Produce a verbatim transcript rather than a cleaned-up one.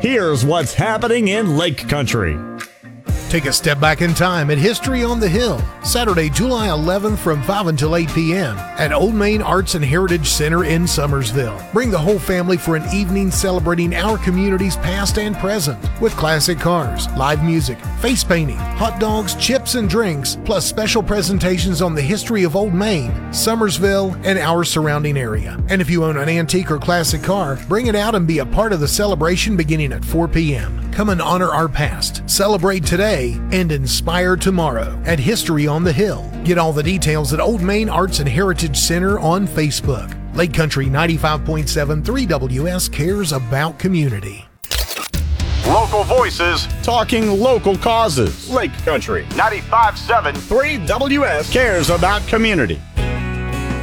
Here's what's happening in Lake Country. Take a step back in time at History on the Hill, Saturday, July eleventh from five until eight p.m. at Old Main Arts and Heritage Center in Summersville. Bring the whole family for an evening celebrating our community's past and present with classic cars, live music, face painting, hot dogs, chips, and drinks, plus special presentations on the history of Old Main, Summersville, and our surrounding area. And if you own an antique or classic car, bring it out and be a part of the celebration beginning at four p.m. Come and honor our past, celebrate today, and inspire tomorrow at History on the Hill. Get all the details at Old Main Arts and Heritage Center on Facebook. Lake Country ninety-five point seven three W S cares about community. Local voices, Talking local causes. Lake Country ninety-five point seven three W S cares about community.